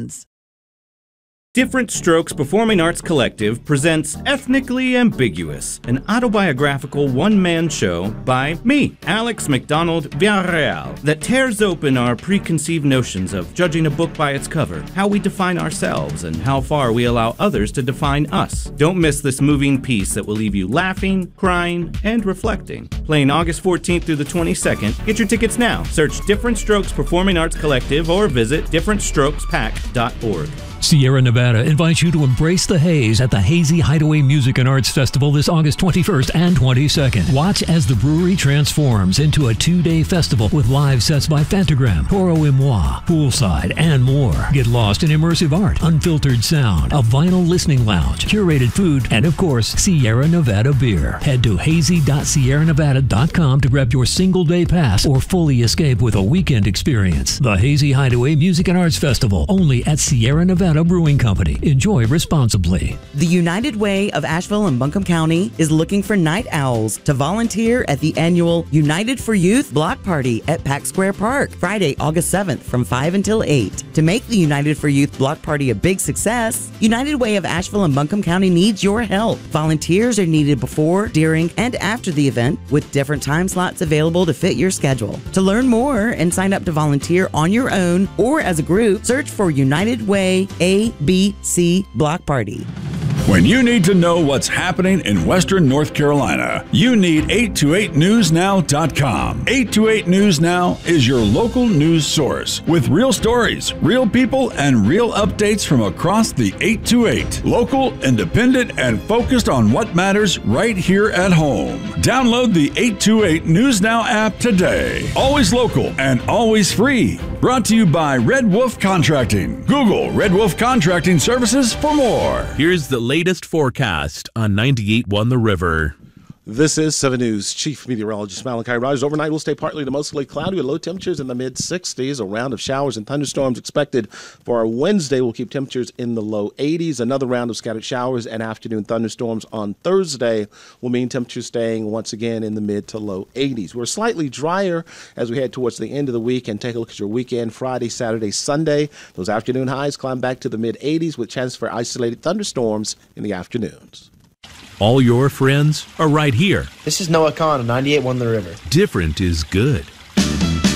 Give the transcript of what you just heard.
Different Strokes Performing Arts Collective presents Ethnically Ambiguous, an autobiographical one-man show by me, Alex McDonald Villarreal, that tears open our preconceived notions of judging a book by its cover, how we define ourselves, and how far we allow others to define us. Don't miss this moving piece that will leave you laughing, crying, and reflecting. Playing August 14th through the 22nd, get your tickets now. Search Different Strokes Performing Arts Collective or visit differentstrokespac.org. Sierra Nevada invites you to embrace the haze at the Hazy Hideaway Music and Arts Festival this August 21st and 22nd. Watch as the brewery transforms into a two-day festival with live sets by Fantagram, Toro y Moi, Poolside, and more. Get lost in immersive art, unfiltered sound, a vinyl listening lounge, curated food, and of course, Sierra Nevada beer. Head to hazy.sierranevada.com to grab your single-day pass or fully escape with a weekend experience. The Hazy Hideaway Music and Arts Festival, only at Sierra Nevada Brewing Company. Enjoy responsibly. The United Way of Asheville and Buncombe County is looking for night owls to volunteer at the annual United for Youth Block Party at Pack Square Park, Friday, August 7th from 5 until 8. To make the United for Youth Block Party a big success, United Way of Asheville and Buncombe County needs your help. Volunteers are needed before, during, and after the event with different time slots available to fit your schedule. To learn more and sign up to volunteer on your own or as a group, search for United Way ABC Block Party. When you need to know what's happening in Western North Carolina, you need 828newsnow.com. 828 News Now is your local news source with real stories, real people, and real updates from across the 828. Local, independent, and focused on what matters right here at home. Download the 828 News Now app today. Always local and always free. Brought to you by Red Wolf Contracting. Google Red Wolf Contracting Services for more. Here's the latest forecast on 98.1 The River. This is 7 News Chief Meteorologist Malachi Rogers. Overnight will stay partly to mostly cloudy with low temperatures in the mid-60s. A round of showers and thunderstorms expected for our Wednesday will keep temperatures in the low 80s. Another round of scattered showers and afternoon thunderstorms on Thursday will mean temperatures staying once again in the mid to low 80s. We're slightly drier as we head towards the end of the week and take a look at your weekend, Friday, Saturday, Sunday. Those afternoon highs climb back to the mid-80s with chances for isolated thunderstorms in the afternoons. All your friends are right here. This is Noah Kahn of 98.1 The River. Different is good.